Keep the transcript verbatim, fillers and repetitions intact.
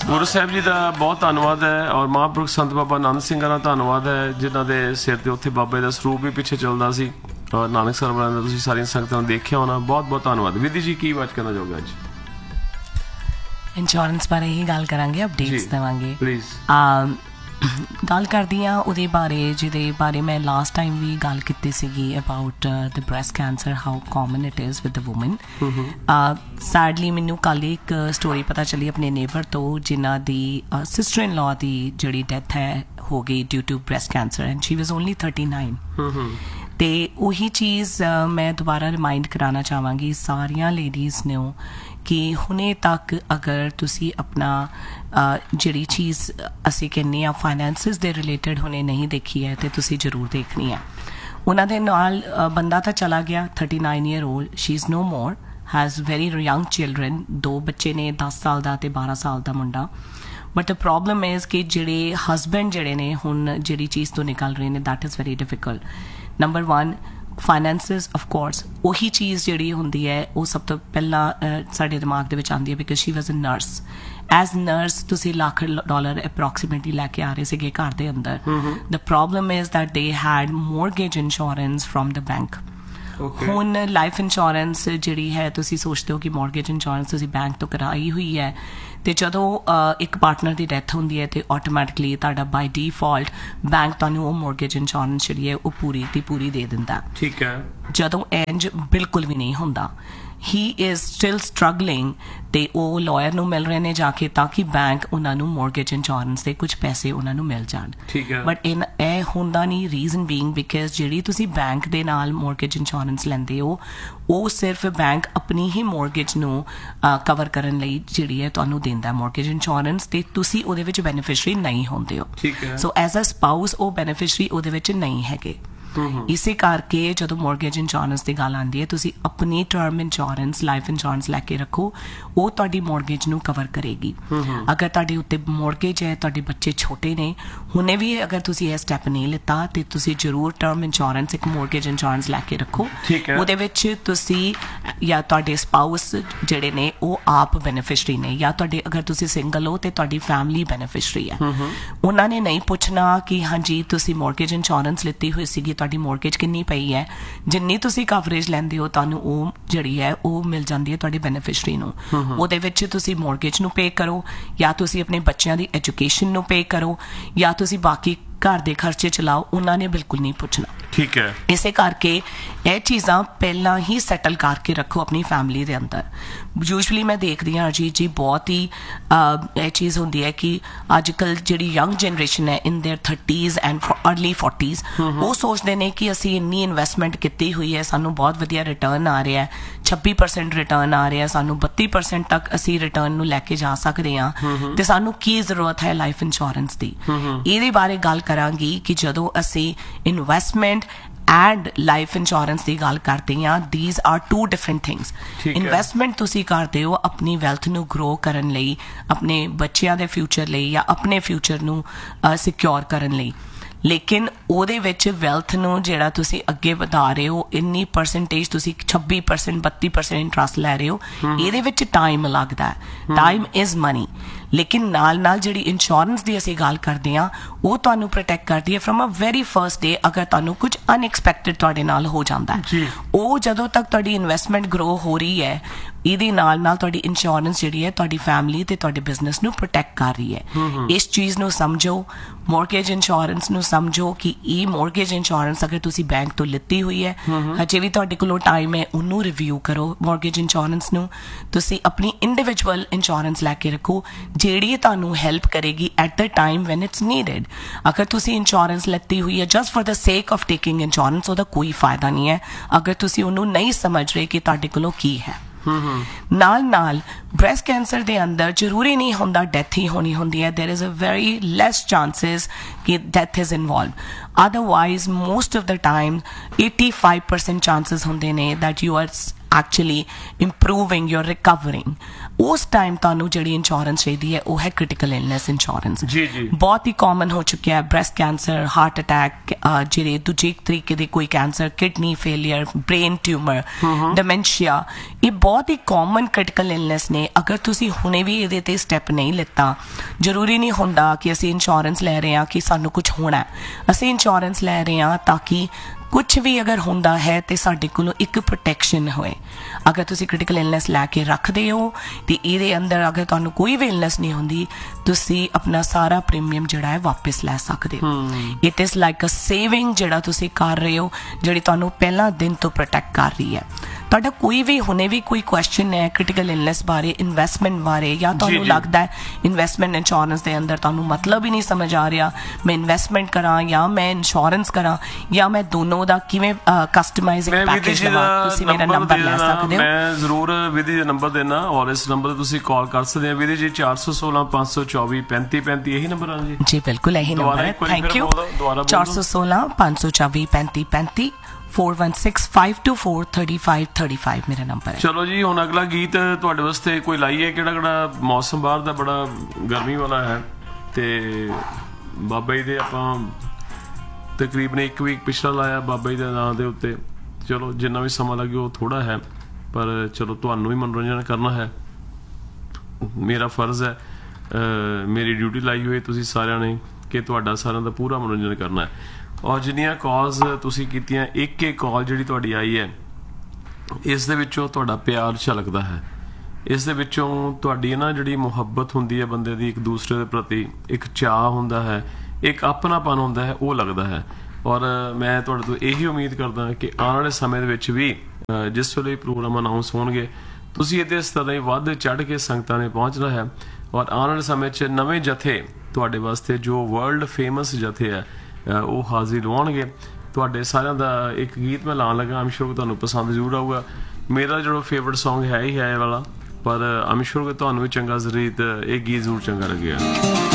ਗੁਰੂ ਸਾਹਿਬ ਜੀ ਦਾ ਬਹੁਤ ਧੰਨਵਾਦ ਹੈ ਔਰ ਮਹਾਂਪੁਰਖ ਸੰਤ ਬਾਬਾ ਆਨੰਦ ਸਿੰਘਾਂ ਦਾ ਧੰਨਵਾਦ ਹੈ ਜਿਨ੍ਹਾਂ ਦੇ ਸਿਰ ਤੇ ਉੱਥੇ ਬਾਬੇ ਦਾ ਸਰੂਪ ਵੀ ਪਿੱਛੇ ਚੱਲਦਾ ਸੀ ਔਰ ਨਾਨਕ ਸਰਵਰਾਂ ਦਾ ਤੁਸੀਂ ਸਾਰੀਆਂ ਸੰਗਤਾਂ ਨੂੰ ਦੇਖਿਆ ਹੋਣਾ। ਬਹੁਤ ਬਹੁਤ ਧੰਨਵਾਦ। ਵਿਧੀ ਜੀ ਕੀ ਬਾਤ ਕਰਨਾ ਚਾਹੋਗੇ ਅੱਜ? ਇੰਸ਼ੋਰੈਂਸ ਬਾਰੇ ਹੀ ਗੱਲ ਕਰਾਂਗੇ, ਅਪਡੇਟਸ ਦੇਵਾਂਗੇ ਪਲੀਜ਼। ਗੱਲ ਕਰਦੀ ਹਾਂ ਉਹਦੇ ਬਾਰੇ ਜਿਹਦੇ ਬਾਰੇ ਮੈਂ ਲਾਸਟ ਟਾਈਮ ਵੀ ਗੱਲ ਕੀਤੀ ਸੀਗੀ about the breast cancer, how common it is with the woman. Sadly ਮੈਨੂੰ ਕੱਲ੍ਹ ਇੱਕ ਸਟੋਰੀ ਪਤਾ ਚੱਲੀ ਆਪਣੇ ਨੇਬਰ ਤੋਂ ਜਿਨ੍ਹਾਂ ਦੀ ਸਿਸਟਰ ਇਨ ਲਾਅ ਦੀ ਜਿਹੜੀ ਡੈਥ ਹੈ ਹੋ ਗਈ due to breast cancer and she was only thirty nine. ਅਤੇ ਉਹੀ ਚੀਜ਼ ਮੈਂ ਦੁਬਾਰਾ ਰਿਮਾਈਂਡ ਕਰਾਉਣਾ ਚਾਹਾਂਗੀ ਸਾਰੀਆਂ ਲੇਡੀਜ਼ ਨੂੰ ਕਿ ਹੁਣੇ ਤੱਕ ਅਗਰ ਤੁਸੀਂ ਆਪਣਾ ਜਿਹੜੀ ਚੀਜ਼ ਅਸੀਂ ਕਹਿੰਦੇ ਹਾਂ ਫਾਈਨੈਂਸਿਸ ਦੇ ਰਿਲੇਟਡ ਹੁਣੇ ਨਹੀਂ ਦੇਖੀ ਹੈ ਤਾਂ ਤੁਸੀਂ ਜ਼ਰੂਰ ਦੇਖਣੀ ਹੈ। ਉਹਨਾਂ ਦੇ ਨਾਲ ਬੰਦਾ ਤਾਂ ਚਲਾ ਗਿਆ, thirty nine year old, she is no more, has very young children, ਦੋ ਬੱਚੇ ਨੇ, ਦਸ ਸਾਲ ਦਾ ਅਤੇ ਬਾਰਾਂ ਸਾਲ ਦਾ ਮੁੰਡਾ। ਬਟ ਦ ਪ੍ਰੋਬਲਮ ਇਜ਼ ਕਿ ਜਿਹੜੇ ਹਸਬੈਂਡ ਜਿਹੜੇ ਨੇ ਹੁਣ ਜਿਹੜੀ ਚੀਜ਼ ਤੋਂ ਨਿਕਲ ਰਹੇ ਨੇ that is very difficult. Number one finances of course, ਉਹੀ ਚੀਜ਼ ਜਿਹੜੀ ਹੁੰਦੀ ਹੈ ਉਹ ਸਭ ਤੋਂ ਪਹਿਲਾਂ ਸਾਡੇ ਦਿਮਾਗ ਦੇ ਵਿੱਚ ਆਉਂਦੀ ਹੈ because Shri was a nurse. As nurse ਤੁਸੀਂ ਲੱਖ ਡਾਲਰ ਅਪਰੋਕਸੀਮੇਟਲੀ ਲੈ ਕੇ ਆ ਰਹੇ ਸੀਗੇ ਘਰ ਦੇ ਅੰਦਰ। ਦ ਪ੍ਰੋਬਲਮ ਇਜ਼ ਦੈਟ ਦੇ head mortgage insurance from the bank. ਹੁਣ ਲਾਈਫ ਇੰਸ਼ੋਰੈਂਸ ਜਿਹੜੀ ਹੈ ਤੁਸੀਂ ਸੋਚਦੇ ਹੋ ਕਿ ਮੋਰਗੇਜ ਇੰਸ਼ੋਰੈਂਸ ਤੁਸੀਂ ਬੈਂਕ ਤੋਂ ਕਰਾਈ ਹੋਈ ਹੈ ਅਤੇ ਜਦੋਂ ਇੱਕ ਪਾਰਟਨਰ ਦੀ ਡੈਥ ਹੁੰਦੀ ਹੈ ਅਤੇ ਆਟੋਮੈਟਿਕਲੀ ਤੁਹਾਡਾ ਬਾਈ ਡੀਫਾਲਟ ਬੈਂਕ ਤੁਹਾਨੂੰ ਉਹ ਮੋਰਗੇਜ ਇੰਸ਼ੋਰੈਂਸ ਜਿਹੜੀ ਹੈ ਉਹ ਪੂਰੀ ਦੀ ਪੂਰੀ ਦੇ ਦਿੰਦਾ। ਠੀਕ ਹੈ। ਜਦੋਂ ਇੰਜ ਬਿਲਕੁਲ ਵੀ ਨਹੀਂ ਹੁੰਦਾ, ਹੀ ਇਜ਼ ਸਟਿਲ ਸਟਰਗਲਿੰਗ ਅਤੇ ਉਹ ਲਾਇਰ ਨੂੰ ਮਿਲ ਰਹੇ ਨੇ ਜਾ ਕੇ ਤਾਂ ਕਿ ਬੈਂਕ ਉਹਨਾਂ ਨੂੰ ਮੋਰਗੇਜ ਇੰਸ਼ੋਰੈਂਸ ਦੇ ਕੁਝ ਪੈਸੇ ਉਹਨਾਂ ਨੂੰ ਮਿਲ ਜਾਣ। ਠੀਕ ਹੈ। ਬਟ ਇਨ ਇਹ ਹੁੰਦਾ ਨਹੀਂ, ਰੀਜ਼ਨ ਬੀਇੰਗ ਬਿਕਾਜ਼ ਜਿਹੜੀ ਤੁਸੀਂ ਬੈਂਕ ਦੇ ਨਾਲ ਮੋਰਗੇਜ ਇੰਸ਼ੋਰੈਂਸ ਲੈਂਦੇ ਹੋ ਉਹ ਸਿਰਫ ਬੈਂਕ ਆਪਣੀ ਹੀ ਮੋਰਗੇਜ ਨੂੰ ਕਵਰ ਕਰਨ ਲਈ ਜਿਹੜੀ ਹੈ ਤੁਹਾਨੂੰ ਦਿੰਦਾ ਮੋਰਗੇਜ ਇੰਸ਼ੋਰੈਂਸ, ਅਤੇ ਤੁਸੀਂ ਉਹਦੇ ਵਿੱਚ ਬੈਨੀਫਿਸ਼ਰੀ ਨਹੀਂ ਹੁੰਦੇ ਹੋ। ਠੀਕ ਹੈ। ਸੋ ਐਜ਼ ਅ ਸਪਾਊਸ ਉਹ ਬੈਨੀਫਿਸ਼ਰੀ ਉਹਦੇ ਵਿੱਚ ਨਹੀਂ ਹੈਗੇ। ਇਸੇ ਕਰਕੇ ਜਦੋਂ ਮੋਰਗੇਜ ਇੰਸ਼ੋਰੈਂਸ ਦੀ ਗੱਲ ਆਉਂਦੀ ਹੈ ਤੁਸੀਂ ਆਪਣੀ ਟਰਮ ਇੰਸ਼ੋਰੈਂਸ ਲਾਈਫ ਇੰਸ਼ੋਰੈਂਸ ਲੈ ਕੇ ਰੱਖੋ, ਉਹ ਤੁਹਾਡੀ ਮੋਰਗੇਜ ਨੂੰ ਕਵਰ ਕਰੇਗੀ। ਅਗਰ ਤੁਹਾਡੇ ਉੱਤੇ ਮੋਰਗੇਜ ਹੈ, ਤੁਹਾਡੇ ਬੱਚੇ ਛੋਟੇ ਨੇ, ਹੁਣੇ ਵੀ ਅਗਰ ਤੁਸੀਂ ਇਹ ਸਟੈਪ ਨਹੀਂ ਲਿੱਤਾ ਤੇ ਤੁਸੀਂ ਜ਼ਰੂਰ ਟਰਮ ਇੰਸ਼ੋਰੈਂਸ ਇੱਕ ਮੋਰਗੇਜ ਇੰਸ਼ੋਰੈਂਸ ਲੈ ਕੇ ਰੱਖੋ। ਉਹਦੇ ਵਿੱਚ ਤੁਸੀਂ ਜਾਂ ਤੁਹਾਡੇ ਸਪਾਊਸ ਜਿਹੜੇ ਨੇ ਉਹ ਆਪ ਬੈਨੀਫਿਸ਼ਰੀ ਨੇ, ਜਾਂ ਤੁਹਾਡੇ ਅਗਰ ਤੁਸੀਂ ਸਿੰਗਲ ਹੋ ਤੇ ਤੁਹਾਡੀ ਫੈਮਿਲੀ ਬੈਨੀਫਿਸ਼ਰੀ ਹੈ। ਉਹਨਾਂ ਨੇ ਨਹੀਂ ਪੁੱਛਣਾ ਕਿ ਹਾਂਜੀ ਤੁਸੀਂ ਮੋਰਗੇਜ ਇੰਸ਼ੋਰੈਂਸ ਲਿੱਤੀ ਹੋਈ ਸੀਗੀ, ਤੁਹਾਡੀ ਮੋਰਗੇਜ ਕਿੰਨੀ ਪਈ ਹੈ, ਜਿੰਨੀ ਤੁਸੀਂ ਕਵਰੇਜ ਲੈਂਦੇ ਹੋ ਤੁਹਾਨੂੰ ਉਹ ਜਿਹੜੀ ਹੈ ਉਹ ਮਿਲ ਜਾਂਦੀ ਹੈ ਤੁਹਾਡੇ ਬੈਨੀਫਿਸ਼ਰੀ ਨੂੰ। ਉਹਦੇ ਵਿੱਚ ਤੁਸੀਂ ਮੋਰਗੇਜ ਨੂੰ ਪੇ ਕਰੋ, ਜਾਂ ਤੁਸੀਂ ਆਪਣੇ ਬੱਚਿਆਂ ਦੀ ਐਜੂਕੇਸ਼ਨ ਨੂੰ ਪੇ ਕਰੋ, ਜਾਂ ਤੁਸੀਂ ਬਾਕੀ ਘਰ ਦੇ ਖਰਚੇ ਚਲਾਓ, ਉਹਨਾਂ ਨੇ ਬਿਲਕੁਲ ਨਹੀਂ ਪੁੱਛਣਾ। ਠੀਕ ਹੈ। ਇਸੇ ਕਰਕੇ ਇਹ ਚੀਜ਼ਾਂ ਪਹਿਲਾਂ ਹੀ ਸੈਟਲ ਕਰਕੇ ਰੱਖੋ ਆਪਣੀ ਫੈਮਿਲੀ ਦੇ ਅੰਦਰ। ਯੂਜੂਅਲੀ ਮੈਂ ਦੇਖਦੀ ਹਾਂ ਅਜੀਤ ਜੀ ਬਹੁਤ ਹੀ ਇਹ ਚੀਜ਼ ਹੁੰਦੀ ਹੈ ਕਿ ਅੱਜ ਕੱਲ੍ਹ ਜਿਹੜੀ ਯੰਗ ਜਨਰੇਸ਼ਨ ਹੈ ਇਨ ਦੇਅਰ ਥਰਟੀਜ਼ ਐਂਡ ਅਰਲੀ ਫੋਰਟੀਜ਼, ਉਹ ਸੋਚਦੇ ਨੇ ਕਿ ਅਸੀਂ ਇੰਨੀ ਇਨਵੈਸਟਮੈਂਟ ਕੀਤੀ ਹੋਈ ਹੈ, ਸਾਨੂੰ ਬਹੁਤ ਵਧੀਆ ਰਿਟਰਨ ਆ ਰਿਹਾ, ਛੱਬੀ ਪਰਸੈਂਟ ਰਿਟਰਨ ਆ ਰਿਹਾ, ਸਾਨੂੰ ਬੱਤੀ ਪਰਸੈਂਟ ਤੱਕ ਅਸੀਂ ਰਿਟਰਨ ਨੂੰ ਲੈ ਕੇ ਜਾ ਸਕਦੇ ਹਾਂ, ਤੇ ਸਾਨੂੰ ਕੀ ਜ਼ਰੂਰਤ ਹੈ ਲਾਈਫ ਇੰਸ਼ੋਰੈਂਸ ਦੀ। ਇਹਦੇ ਬਾਰੇ ਗੱਲ ਕਰਾਂਗੀ ਕਿ ਜਦੋਂ ਅਸੀਂ ਇਨਵੈਸਟਮੈਂਟ ਐਂਡ ਲਾਈਫ ਇੰਸ਼ੋਰੈਂਸ ਦੀ ਗੱਲ ਕਰਦੇ ਹਾਂ, these R to different things. Investment ਤੁਸੀਂ ਕਰਦੇ ਹੋ ਆਪਣੀ ਵੈਲਥ ਨੂੰ ਗਰੋ ਕਰਨ ਲਈ, ਆਪਣੇ ਬੱਚਿਆਂ ਦੇ ਫਿਊਚਰ ਲਈ, ਜਾਂ ਆਪਣੇ ਫਿਊਚਰ ਨੂੰ ਸਿਕਿਉਰ ਕਰਨ ਲਈ, ਲੇਕਿਨ ਉਹਦੇ ਵਿੱਚ ਵੈਲਥ ਨੂੰ ਜਿਹੜਾ ਤੁਸੀਂ ਅੱਗੇ ਵਧਾ ਰਹੇ ਹੋ, ਇੰਨੀ ਪਰਸੈਂਟੇਜ ਤੁਸੀਂ ਛੱਬੀ ਪਰਸੈਂਟ ਬੱਤੀ ਪਰਸੈਂਟ ਇੰਟਰਸਟ ਲੈ ਰਹੇ ਹੋ, ਇਹਦੇ ਵਿੱਚ ਟਾਈਮ ਲੱਗਦਾ ਹੈ। Time is money. ਲੇਕਿਨ ਨਾਲ ਨਾਲ ਜਿਹੜੀ ਇੰਸ਼ੋਰੈਂਸ ਦੀ ਅਸੀਂ ਗੱਲ ਕਰਦੇ ਹਾਂ ਉਹ ਤੁਹਾਨੂੰ ਪ੍ਰੋਟੈਕਟ ਕਰਦੀ ਹੈ from a very first day. ਅਗਰ ਤੁਹਾਨੂੰ ਕੁਝ ਅਨਐਕਸਪੈਕਟਡ ਤੁਹਾਡੇ ਨਾਲ ਹੋ ਜਾਂਦਾ ਹੈ, ਉਹ ਜਦੋਂ ਤੱਕ ਤੁਹਾਡੀ ਇਨਵੈਸਟਮੈਂਟ ਗਰੋ ਹੋ ਰਹੀ ਹੈ, ਇਹਦੇ ਨਾਲ ਨਾਲ ਤੁਹਾਡੀ ਇੰਸ਼ੋਰੈਂਸ ਜਿਹੜੀ ਹੈ ਤੁਹਾਡੀ ਫੈਮਿਲੀ ਤੇ ਤੁਹਾਡੇ ਬਿਜ਼ਨਸ ਨੂੰ ਪ੍ਰੋਟੈਕਟ ਕਰ ਰਹੀ ਹੈ। ਇਸ ਚੀਜ਼ ਨੂੰ ਸਮਝੋ, ਮੋਰਗੇਜ ਇੰਸ਼ੋਰੈਂਸ ਨੂੰ ਸਮਝੋ ਕਿ ਇਹ ਮੋਰਗੇਜ ਇੰਸ਼ੋਰੈਂਸ ਅਗਰ ਤੁਸੀਂ ਬੈਂਕ ਤੋਂ ਲਿੱਤੀ ਹੋਈ ਹੈ, ਹਜੇ ਵੀ ਤੁਹਾਡੇ ਕੋਲੋਂ ਟਾਈਮ ਹੈ, ਉਹਨੂੰ ਰਿਵਿਊ ਕਰੋ। ਮੋਰਗੇਜ ਇੰਸ਼ੋਰੈਂਸ ਨੂੰ ਤੁਸੀਂ ਆਪਣੀ ਇੰਡੀਵਿਜੂਅਲ ਇੰਸ਼ੋਰੈਂਸ ਲੈ ਕੇ ਰੱਖੋ ਜਿਹੜੀ ਤੁਹਾਨੂੰ ਹੈਲਪ ਕਰੇਗੀ at the time van it's needed. ਅਗਰ ਤੁਸੀਂ ਇੰਸ਼ੋਰੈਂਸ ਲੈਤੀ ਹੋਈ ਹੈ ਜਸਟ ਫॉर द ਸੇਕ ਆਫ ਟੇਕਿੰਗ ਇੰਸ਼ੋਰੈਂਸ, ਉਹਦਾ ਕੋਈ ਫਾਇਦਾ ਨਹੀਂ ਹੈ ਅਗਰ ਤੁਸੀਂ ਉਹਨੂੰ ਨਹੀਂ ਸਮਝ ਰਹੇ ਕਿ ਤੁਹਾਡੇ ਕੋਲੋਂ ਕੀ ਹੈ। ਨਾਲ ਨਾਲ ਬ੍ਰੈਸਟ ਕੈਂਸਰ ਦੇ ਅੰਦਰ ਜ਼ਰੂਰੀ ਨਹੀਂ ਹੁੰਦਾ ਡੈਥ ਹੀ ਹੋਣੀ ਹੁੰਦੀ ਹੈ। There is a very lace chances ਕਿ death is involve. Otherwise most of the time eighty five percent chances ਹੁੰਦੇ ਨੇ that you are actually improving, you're recovering. ਉਸ ਟਾਈਮ ਤੁਹਾਨੂੰ ਜਿਹੜੀ ਇੰਸ਼ੋਰੈਂਸ ਚਾਹੀਦੀ ਹੈ ਉਹ ਹੈ ਕ੍ਰਿਟੀਕਲ ਇਲਨੈਸ ਇੰਸ਼ੋਰੈਂਸ। ਜੀ ਜੀ ਬਹੁਤ ਹੀ ਕਾਮਨ ਹੋ ਚੁੱਕਿਆ ਹੈ ਬ੍ਰੈਸਟ ਕੈਂਸਰ, ਹਾਰਟ ਅਟੈਕ, ਜਿਹੜੇ ਦੂਜੇ ਤਰੀਕੇ ਦੇ ਕੋਈ cancer, kidney failure, brain tumour, dementia, ਇਹ ਬਹੁਤ ਹੀ ਕਾਮਨ ਕ੍ਰਿਟੀਕਲ ਇਲਨੈਸ ਨੇ। ਅਗਰ ਤੁਸੀਂ ਹੁਣੇ ਵੀ ਇਹਦੇ ਤੇ ਸਟੈਪ ਨਹੀਂ ਲਿੱਤਾ, ਜ਼ਰੂਰੀ ਨਹੀਂ ਹੁੰਦਾ ਕਿ ਅਸੀਂ ਇੰਸ਼ੋਰੈਂਸ ਲੈ ਰਹੇ ਹਾਂ ਕਿ ਸਾਨੂੰ ਕੁਝ ਹੋਣਾ ਹੈ। ਅਸੀਂ ਇੰਸ਼ੋਰੈਂਸ ਲੈ ਰਹੇ ਹਾਂ ਤਾਂ ਕਿ ਕੁਛ ਵੀ ਅਗਰ ਹੁੰਦਾ ਹੈ ਤੇ ਸਾਡੇ ਕੋਲੋਂ ਇੱਕ ਪ੍ਰੋਟੈਕਸ਼ਨ ਹੋਏ। ਅਗਰ ਤੁਸੀਂ ਕ੍ਰਿਟੀਕਲ ਇਲਨੈਸ ਲੈ ਕੇ ਰੱਖਦੇ ਹੋ ਤੇ ਇਹਦੇ ਅੰਦਰ ਅਗਰ ਤੁਹਾਨੂੰ ਕੋਈ ਵੀ ਇਲਨੈਸ ਨਹੀਂ ਹੁੰਦੀ, ਤੁਸੀਂ ਆਪਣਾ ਸਾਰਾ ਪ੍ਰੀਮੀਅਮ ਜਿਹੜਾ ਹੈ ਵਾਪਸ ਲੈ ਸਕਦੇ ਹੋ। It is like a saving ਜਿਹੜਾ ਤੁਸੀਂ ਕਰ ਰਹੇ ਹੋ, ਜਿਹੜੀ ਤੁਹਾਨੂੰ ਪਹਿਲਾਂ ਦਿਨ ਤੋਂ ਪ੍ਰੋਟੈਕਟ ਕਰ ਰਹੀ ਹੈ। ਤੁਹਾਡਾ ਕੋਈ ਵੀ ਹੁਣੇ ਵੀ ਕੋਈ ਕੁਐਸਚਨ ਹੈ ਕ੍ਰਿਟੀਕਲ ਇਲਨੈਸ ਬਾਰੇ, ਇਨਵੈਸਟਮੈਂਟ ਬਾਰੇ, ਜਾਂ ਤੁਹਾਨੂੰ ਲੱਗਦਾ ਹੈ ਇਨਵੈਸਟਮੈਂਟ ਇੰਸ਼ੋਰੈਂਸ ਦੇ ਅੰਦਰ ਤੁਹਾਨੂੰ ਮਤਲਬ ਹੀ ਨਹੀਂ ਸਮਝ ਆ ਰਿਹਾ, ਮੈਂ ਇਨਵੈਸਟਮੈਂਟ ਕਰਾਂ ਜਾਂ ਮੈਂ ਇੰਸ਼ੋਰੈਂਸ ਕਰਾਂ ਜਾਂ ਮੈਂ ਦੋਨੋਂ ਦਾ ਕਿਵੇਂ ਕਸਟਮਾਈਜ਼ਿੰਗ ਪੈਕੇਜ ਲਵਾਂ, ਤੁਸੀਂ ਮੇਰਾ ਨੰਬਰ ਲੈ ਸਕਦੇ ਹੋ। ਮੈਂ ਜ਼ਰੂਰ ਵਿਧੀ ਦਾ ਨੰਬਰ ਦੇਣਾ ਔਰ ਇਸ ਨੰਬਰ ਤੇ ਤੁਸੀਂ ਕਾਲ ਕਰ ਸਕਦੇ ਹੋ। ਵਿਧੀ ਜੀ ਚਾਰ ਸੌ ਸੋਲਾਂ ਪੰਜ ਸੌ ਚੌਵੀ ਪੈਂਤੀ ਪੈਂਤੀ ਇਹੀ ਨੰਬਰ ਆ ਜੀ? ਜੀ ਬਿਲਕੁਲ ਇਹੀ ਨੰਬਰ ਹੈ। Thank you. ਚਾਰ ਸੌ ਸੋਲਾਂ ਪੰਜ ਸੌ ਚੌਵੀ ਪੈਂਤੀ ਪੈਂਤੀ four one six five two four three five three five ਮੇਰਾ ਨੰਬਰ ਹੈ। ਚਲੋ ਜੀ, ਹੁਣ ਅਗਲਾ ਗੀਤ ਤੁਹਾਡੇ ਵਾਸਤੇ ਕੋਈ ਲਾਈਏ। ਕਿਹੜਾ ਕਿਹੜਾ ਮੌਸਮ ਬਾਹਰ ਦਾ ਬੜਾ ਗਰਮੀ ਵਾਲਾ ਹੈ ਤੇ ਬਾਬਾ ਜੀ ਦੇ ਆਪਾਂ ਤਕਰੀਬਨ ਇੱਕ ਵੀਕ ਪਿਛਲਾ ਲਾਇਆ ਬਾਬਾ ਜੀ ਦੇ ਨਾਂ ਦੇ ਉੱਤੇ। ਚਲੋ ਜਿੰਨਾ ਵੀ ਸਮਾਂ ਲੱਗੇ ਉਹ ਥੋੜਾ ਹੈ, ਪਰ ਚਲੋ ਤੁਹਾਨੂੰ ਵੀ ਮਨੋਰੰਜਨ ਕਰਨਾ ਹੈ, ਮੇਰਾ ਫਰਜ਼ ਹੈ, ਮੇਰੀ ਡਿਊਟੀ ਲਾਈ ਹੋਈ ਤੁਸੀਂ ਸਾਰਿਆਂ ਨੇ ਕਿ ਤੁਹਾਡਾ ਸਾਰਿਆਂ ਦਾ ਪੂਰਾ ਮਨੋਰੰਜਨ ਕਰਨਾ ਹੈ। ਔਰ ਜਿੰਨੀਆਂ ਕਾਲਸ ਤੁਸੀਂ ਕੀਤੀਆਂ, ਇੱਕ ਇੱਕ ਕਾਲ ਜਿਹੜੀ ਤੁਹਾਡੀ ਆਈ ਹੈ, ਇਸ ਦੇ ਵਿੱਚੋਂ ਤੁਹਾਡਾ ਪਿਆਰ ਝਲਕਦਾ ਹੈ, ਇਸ ਦੇ ਵਿੱਚੋਂ ਤੁਹਾਡੀ ਨਾ ਜਿਹੜੀ ਮੁਹੱਬਤ ਹੁੰਦੀ ਹੈ ਬੰਦੇ ਦੀ ਇੱਕ ਦੂਸਰੇ ਦੇ ਪ੍ਰਤੀ, ਇੱਕ ਚਾਅ ਹੁੰਦਾ ਹੈ, ਇੱਕ ਆਪਣਾਪਨ ਹੁੰਦਾ ਹੈ, ਉਹ ਲੱਗਦਾ ਹੈ। ਔਰ ਮੈਂ ਤੁਹਾਡੇ ਤੋਂ ਇਹੀ ਉਮੀਦ ਕਰਦਾ ਕਿ ਆਉਣ ਵਾਲੇ ਸਮੇਂ ਦੇ ਵਿੱਚ ਵੀ ਜਿਸ ਵੇਲੇ ਪ੍ਰੋਗਰਾਮ ਅਨਾਉਂਸ ਹੋਣਗੇ, ਤੁਸੀਂ ਇਹਦੇ ਇਸ ਤਰ੍ਹਾਂ ਹੀ ਵੱਧ ਚੜ੍ਹ ਕੇ ਸੰਗਤਾਂ ਨੇ ਪਹੁੰਚਣਾ ਹੈ। ਔਰ ਆਉਣ ਵਾਲੇ ਸਮੇਂ 'ਚ ਨਵੇਂ ਜਥੇ ਤੁਹਾਡੇ ਵਾਸਤੇ, ਜੋ ਵਰਲਡ ਫੇਮਸ ਜਥੇ ਹੈ, ਉਹ ਹਾਜ਼ਰ ਹੋਣਗੇ। ਤੁਹਾਡੇ ਸਾਰਿਆਂ ਦਾ ਇੱਕ ਗੀਤ ਮੈਂ ਲਾਉਣ ਲੱਗਾ, ਆਮ ਸ਼ੋਰ ਕਿ ਤੁਹਾਨੂੰ ਪਸੰਦ ਜ਼ਰੂਰ ਆਊਗਾ। ਮੇਰਾ ਜਿਹੜਾ ਫੇਵਰਟ ਸੌਂਗ ਹੈ ਹੀ ਹੈ ਇਹ ਵਾਲਾ, ਪਰ ਆਮ ਸ਼ੋਰ ਕਿ ਤੁਹਾਨੂੰ ਵੀ ਚੰਗਾ ਜ਼ਰੀਤ ਇਹ ਗੀਤ ਜ਼ਰੂਰ ਚੰਗਾ ਲੱਗੇਗਾ।